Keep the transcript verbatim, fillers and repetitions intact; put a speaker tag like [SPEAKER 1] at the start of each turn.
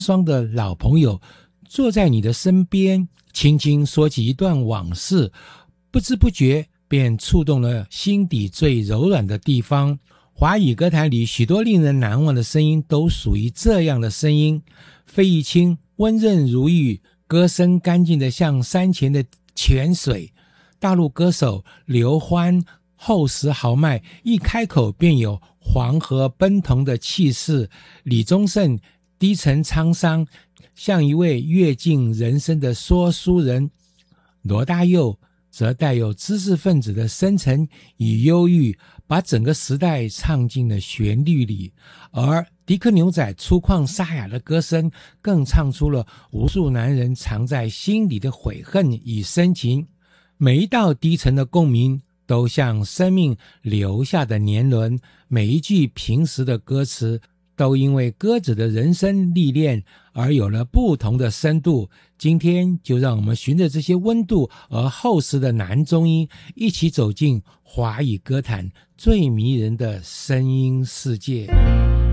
[SPEAKER 1] 双的老朋友坐在你的身边，轻轻说起一段往事，不知不觉便触动了心底最柔软的地方。华语歌坛里许多令人难忘的声音都属于这样的声音。费玉清温润如玉，歌声干净的像山前的泉水。大陆歌手刘欢厚实豪迈，一开口便有黄河奔腾的气势。李宗盛低沉沧桑，像一位阅尽人生的说书人。罗大佑则带有知识分子的深沉与忧郁，把整个时代唱进了旋律里。而迪克牛仔粗犷沙哑的歌声更唱出了无数男人藏在心里的悔恨与深情。每一道低沉的共鸣都像生命留下的年轮，每一句平时的歌词都因为歌者的人生历练而有了不同的深度。今天就让我们循着这些温度而厚实的男中音，一起走进华语歌坛最迷人的声音世界。